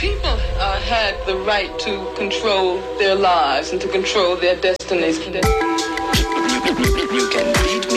people had the right to control their lives and to control their destinies. You can beat